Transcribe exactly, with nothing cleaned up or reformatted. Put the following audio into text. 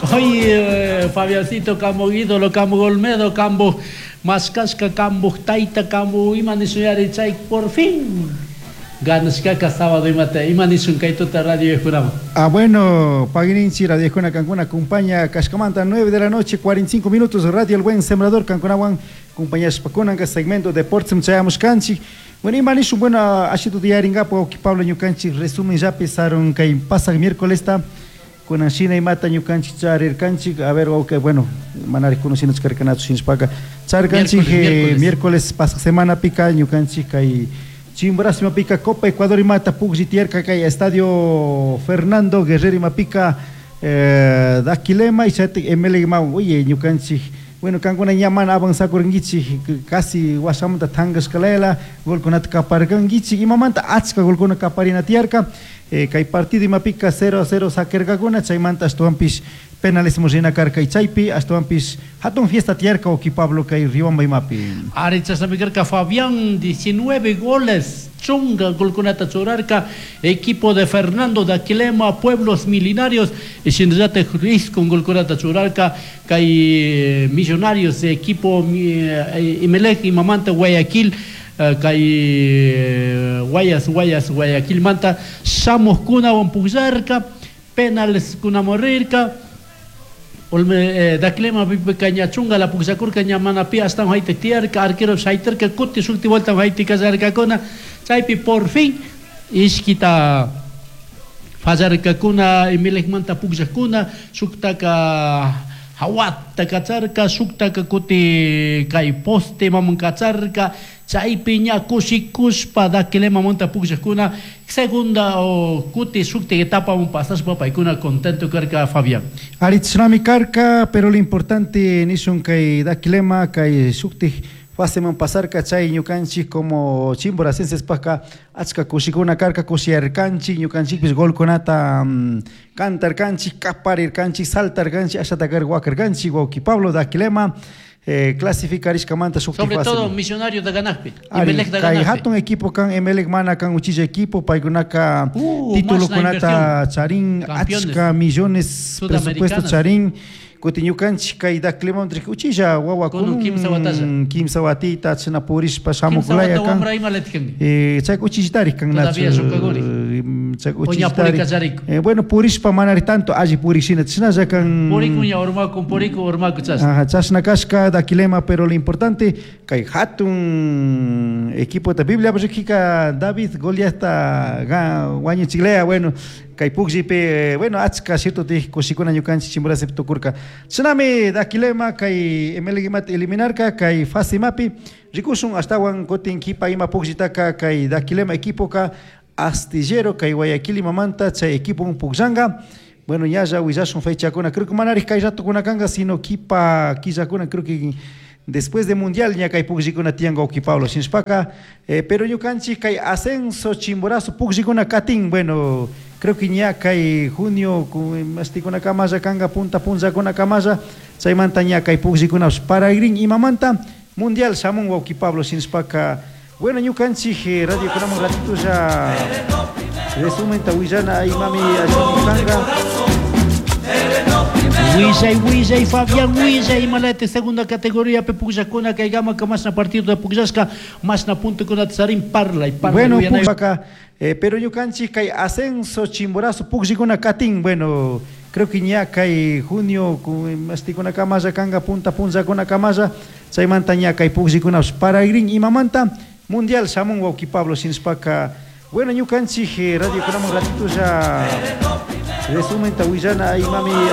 Oye, eh, Fabiancito, Cambo Ídolo, Cambo Olmedo, Cambo Mascasca, Cambo Taita, Cambo Imanisuari Chay, por fin. Ganas que acá sábado y mate, Imanisun Kaitota Radio Escurama. Ah, bueno, Paguininchi, Radio Escuna Cancún, acompaña Cascamanta, nueve de la noche, cuarenta y cinco minutos, Radio El Buen Sembrador, Cancunawan, compañía Spacunan, segmento Deportes, Mchayamos Canchi. Bueno, Imanisun, bueno, ha sido diario Pablo Pablo Ñucanchi, resumen ya pesaron que pasa el miércoles está. Con China y mata Ñucanchi Charir Canchi, a ver, ok, bueno, manar conociendo los carcanatos sin spaca. Char Canchi, miércoles, pasa semana pica, Ñucanchi, y Chimbrasima Mapica, Copa Ecuador y mata Pugzi Tierca, que Estadio Fernando Guerrero y Mapica, eh, Daquilema y Chate Emelegma, oye, Ñucanchi. Bueno, Cancuna Yaman avanza Coringichi, casi Wasamanta Tangas Kalela, Golconat Capargangichi, y Mamanta Atska Golcona Caparina Tierca. Eh, que hay partido y mapica cero a cero sakergaguna, chaymanta astuampis penales mojena carca y chaypi, astuampis hatun fiesta tierca o Pablo que hay riomba y mapi. Arichas Amigarca Fabián, diecinueve goles, chunga golconata chorarca, equipo de Fernando de Aquilema, Pueblos Milenarios, y sin date Ruiz con golconata chorarca, que hay millonarios, equipo Imelec y Mamanta Guayaquil. Kay Guayas, Guayas, Guayaquil Manta, Samos Kuna Wampuzarca, Penales Kuna Morirca, Olme Daklema Caña Chunga, la Puxacurca Ñamanapi, hasta Haiti Tierca, Arquero Saiterca, Cuti Sulti Volta Haiti Casarca Cona, Chaipi por fin, Iskita Fazarca Kuna, Emilek Manta Puxacuna, Suktaka. Hawata kacharka, suktaka kuti kai poste mamun kacharka, chaipiña kusikuspa da kilema monta puxakuna, segunda o kuti sukte etapa un pasas papa y kuna contento carca Fabián. Aritsunami carca, pero lo importante ni son kai da kilema kai sukte Paseman pasar cachay ñucanchi como chimboracenses pasca achka kushikuna karka kusiar canchi ñucanchi pues gol conata um, cantar canchi caparir canchi saltar canchi ashatagar wakar canchi wauki Pablo da Aquilema eh, clasificar iskamanta sobre todo Millonario de Ganaspe Emelec de Ganaspe hatun equipo kan Emelec mana kan uchilla equipo paigunaka uh, título conata charin achka millones presupuesto charin Cotiñucanchi caída clima entre uchilla guagua con Kim Sawataja Kim Sawatita chena puris pasamos kulaya kan eh chak uchitari kan na chak uchitari eh bueno puris pa manar tanto aji purisina chena ja kan puriku ya orma con puriku orma kuchas ajá chasna casca da kilema pero lo importante kai hatun equipo de Biblia pues kika David Goliasta guaño chilea bueno kai pugzi pe bueno achka cierto te cosikona ñucanchi chimbura septo kurka tsunami da kilema kai emelegimat eliminar ka kai fase mapi rikusun hasta wan kotin kipa ima pugzi taka kai da kilema equipo ka astillero kai Guayaquil mamanta cha equipo un pugzanga bueno ya ya wizasun fecha kona creo que manaris kai rato kuna kanga sino kipa kizakuna creo que después de mundial ya kai pugzikuna tianga oki Pablo sin spaka eh, pero ñucanchi kai ascenso chimborazo pugzikuna katin bueno creo que ya kai junio asti kuna kamasa kanga punta punza kuna kamasa sai mantanya kai pugzi kuna para green y mamanta mundial samun wauki Pablo sin spaka bueno ñucanchi radio kuna un ratito ya resumen tawizana y mami achitanga Wijay, Wijay, Fabián Wijay, malete segunda categoría Pepuxacuna que gama que más na partido de Puxasca más na punto con Atzarin parla y parla bueno acá eh, pero yo canchi kai ascenso chimborazo Puxicuna Catín bueno creo que ya kai junio asti con camasa kanga punta punza con camasa sai mantaña kai Puxicuna para green y mamanta mundial samon wauki Pablo sin spaka bueno yo canchi radio con un ratito ya resumen tawizana y mami